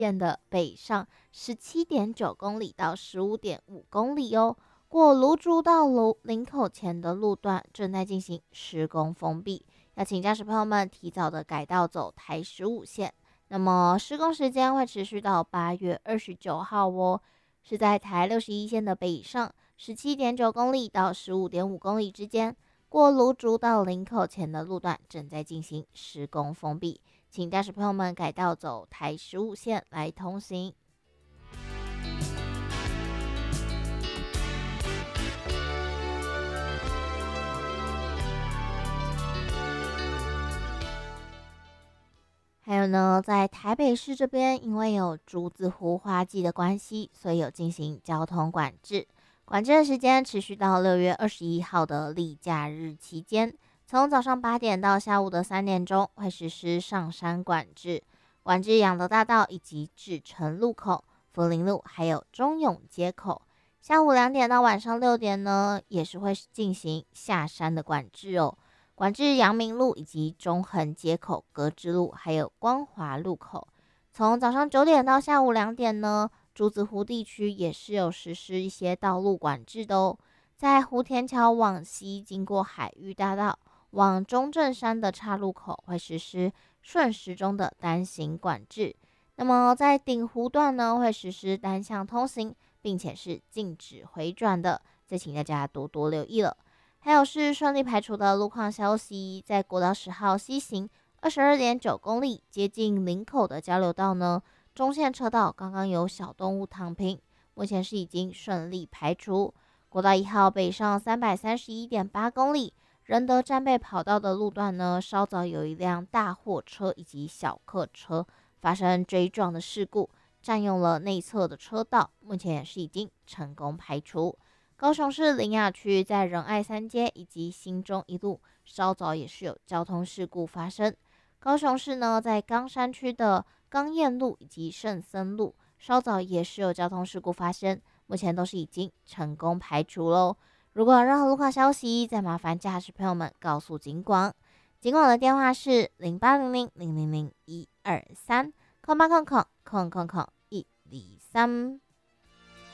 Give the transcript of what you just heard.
线的北上17.9公里到15.5公里哦。过芦竹到林口前的路段正在进行施工封闭，要请驾驶朋友们提早的改道走台15线。那么施工时间会持续到8月29号哦，是在台61线的北上17.9公里到15.5公里之间。过芦竹到林口前的路段正在进行施工封闭，请驾驶朋友们改道走台15线来通行。还有呢，在台北市这边，因为有竹子湖花季的关系，所以有进行交通管制。管制的时间持续到6月21号的例假日期间，从早上8点到下午的3点钟会实施上山管制，管制养德大道以及志诚路口、福林路还有中永街口。下午2点到晚上6点呢，也是会进行下山的管制哦。管制阳明路以及中横街口、格致路，还有光华路口。从早上9点到下午2点呢，竹子湖地区也是有实施一些道路管制的哦。在湖田桥往西经过海域大道往中正山的岔路口会实施顺时钟的单行管制。那么在顶湖段呢，会实施单向通行，并且是禁止回转的，再请大家多多留意了。还有是顺利排除的路况消息，在国道10号西行22.9公里，接近林口的交流道呢，中线车道刚刚有小动物躺平，目前是已经顺利排除。国道1号北上331.8公里，仁德战备跑道的路段呢，稍早有一辆大货车以及小客车发生追撞的事故，占用了内侧的车道，目前也是已经成功排除。高雄市苓雅区在仁爱三街以及新中一路稍早也是有交通事故发生。高雄市呢，在冈山区的冈燕路以及圣森路稍早也是有交通事故发生，目前都是已经成功排除喽。如果有任何路况消息，再麻烦驾驶朋友们告诉警广。警广的电话是0800000123，0800000123。